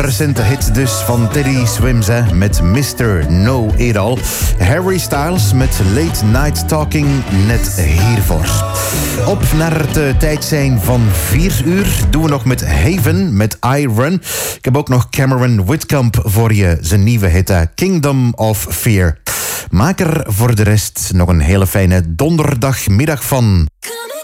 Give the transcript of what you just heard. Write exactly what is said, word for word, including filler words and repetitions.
recente hit dus van Teddy Swims hè, met mister No It All. Harry Styles met Late Night Talking net hiervoor. Op naar het uh, tijd zijn van vier uur doen we nog met Haven met I Run. Ik heb ook nog Cameron Whitcomb voor je, zijn nieuwe hit uh, Kingdom of Fear. Maak er voor de rest nog een hele fijne donderdagmiddag van.